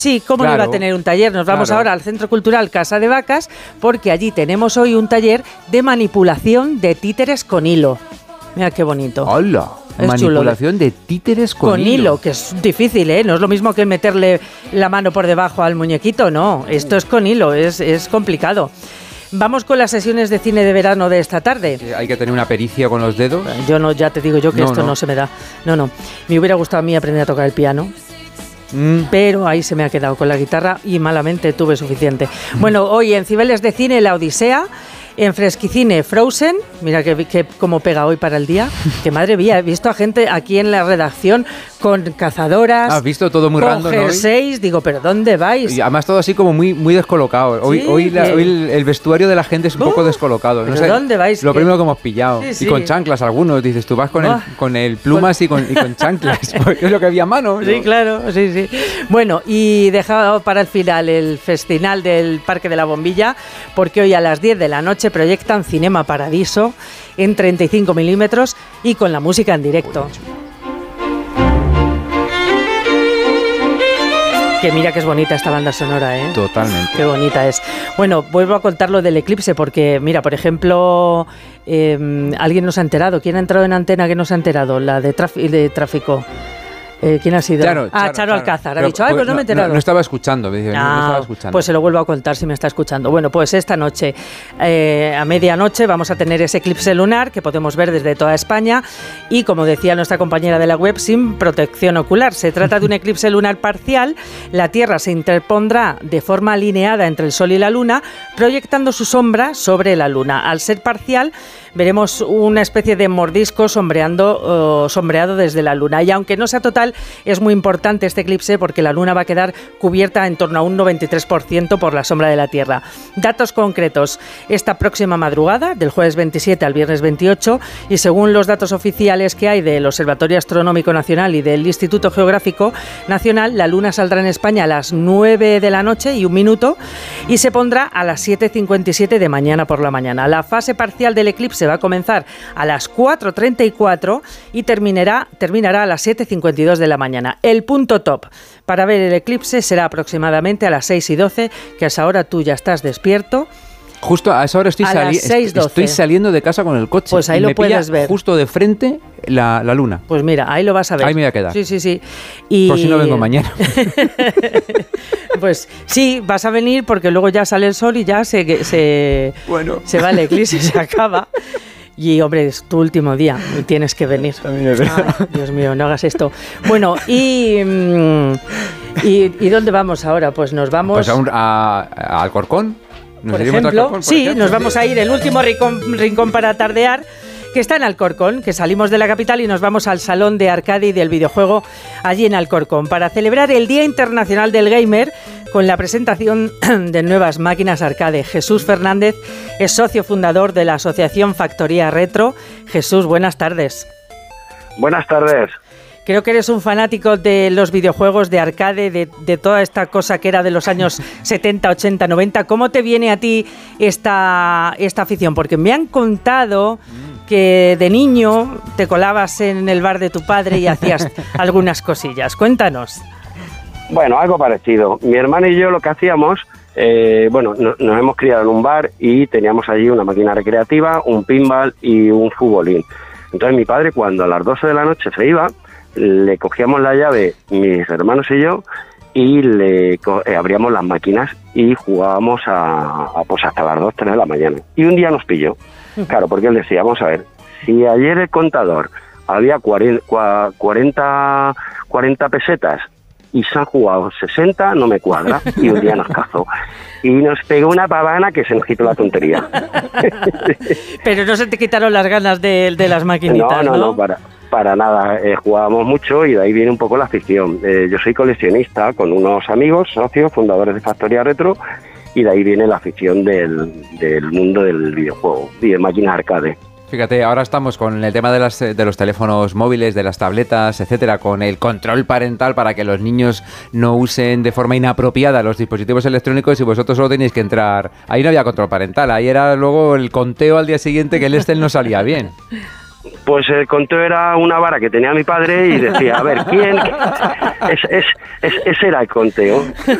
Sí, ¿cómo no iba a tener un taller? Nos vamos ahora al Centro Cultural Casa de Vacas, porque allí tenemos hoy un taller de manipulación de títeres con hilo. Mira qué bonito. ¡Hola! Manipulación de títeres con hilo, que es difícil, ¿eh? No es lo mismo que meterle la mano por debajo al muñequito, no. Esto es con hilo, es complicado. Vamos con las sesiones de cine de verano de esta tarde. Hay que tener una pericia con los dedos. Yo no, ya te digo yo que esto no se me da. No. Me hubiera gustado a mí aprender a tocar el piano. Pero ahí se me ha quedado con la guitarra y malamente tuve suficiente. Bueno, hoy en Cibeles de Cine, La Odisea. En Fresquicine, Frozen. Mira que cómo pega hoy para el día. Que madre mía, he visto a gente aquí en la redacción con cazadoras. Has visto todo muy random, con jerseys. Digo, ¿pero dónde vais? Y además todo así como muy descolocado. Hoy el vestuario de la gente es un poco descolocado. No sé, ¿dónde vais? Lo primero que hemos pillado. Sí. Y con chanclas algunos. Dices, tú vas con el plumas y con chanclas. Porque es lo que había a mano, ¿no? Sí, claro, sí. Bueno, y dejado para el final el festival del Parque de la Bombilla, porque hoy a las 10 de la noche proyectan Cinema Paradiso en 35 milímetros y con la música en directo. Que mira que es bonita esta banda sonora, ¿eh? Totalmente. Qué bonita es. Bueno, vuelvo a contar lo del eclipse porque, mira, por ejemplo, alguien nos ha enterado. ¿Quién ha entrado en antena que nos ha enterado? La de tráfico. ¿Quién ha sido? Charo Alcázar. Ha dicho, pues no me he enterado. No estaba escuchando. No estaba escuchando. Pues se lo vuelvo a contar si me está escuchando. Bueno, pues esta noche, a medianoche, vamos a tener ese eclipse lunar que podemos ver desde toda España y, como decía nuestra compañera de la web, sin protección ocular. Se trata de un eclipse lunar parcial. La Tierra se interpondrá de forma alineada entre el Sol y la Luna, proyectando su sombra sobre la Luna. Al ser parcial, veremos una especie de mordisco sombreado desde la Luna. Y aunque no sea total, es muy importante este eclipse porque la Luna va a quedar cubierta en torno a un 93% por la sombra de la Tierra. Datos concretos. Esta próxima madrugada, del jueves 27 al viernes 28, y según los datos oficiales que hay del Observatorio Astronómico Nacional y del Instituto Geográfico Nacional, la Luna saldrá en España a las 9 de la noche y 1 minuto y se pondrá a las 7:57 de mañana por la mañana. La fase parcial del eclipse va a comenzar a las 4:34 y terminará a las 7:52 de la mañana. El punto top para ver el eclipse será aproximadamente a las 6:12, que a esa hora tú ya estás despierto. Justo a esa hora estoy saliendo de casa con el coche. Pues ahí lo puedes ver. Justo de frente la luna. Pues mira, ahí lo vas a ver. Ahí me voy a quedar. Sí. Por si no vengo mañana. Pues sí, vas a venir porque luego ya sale el sol y ya se va el eclipse, se acaba. Y, hombre, es tu último día, tienes que venir. Ay, Dios mío, no hagas esto. Bueno, ¿y dónde vamos ahora? Pues nos vamos... Pues a Alcorcón. Por ejemplo, nos vamos a ir el último rincón para tardear, que está en Alcorcón, que salimos de la capital y nos vamos al Salón de Arcade y del Videojuego allí en Alcorcón, para celebrar el Día Internacional del Gamer con la presentación de nuevas máquinas arcade. Jesús Fernández es socio fundador de la asociación Factoría Retro. Jesús, buenas tardes. Buenas tardes. Creo que eres un fanático de los videojuegos de arcade, de toda esta cosa que era de los años 70, 80, 90. ¿Cómo te viene a ti esta afición? Porque me han contado que de niño te colabas en el bar de tu padre y hacías algunas cosillas. Cuéntanos. Bueno, algo parecido. Mi hermano y yo lo que hacíamos, nos hemos criado en un bar y teníamos allí una máquina recreativa, un pinball y un futbolín. Entonces mi padre, cuando a las 12 de la noche se iba, le cogíamos la llave, mis hermanos y yo, y le abríamos las máquinas y jugábamos pues hasta las 2, 3 de la mañana. Y un día nos pilló. Claro, porque él decía, vamos a ver, si ayer el contador había 40 pesetas y se han jugado 60, no me cuadra. Y un día nos cazó. Y nos pegó una pavana que se nos quitó la tontería. Pero no se te quitaron las ganas de las maquinitas, ¿no? No, para nada. Jugábamos mucho y de ahí viene un poco la afición. Yo soy coleccionista con unos amigos, socios, fundadores de Factoría Retro, y de ahí viene la afición del mundo del videojuego y de máquinas arcade. Fíjate, ahora estamos con el tema de los teléfonos móviles, de las tabletas, etcétera, con el control parental para que los niños no usen de forma inapropiada los dispositivos electrónicos y vosotros solo tenéis que entrar. Ahí no había control parental, ahí era luego el conteo al día siguiente que el Excel no salía bien. Pues el conteo era una vara que tenía mi padre y decía, a ver, ¿quién? Ese era el conteo.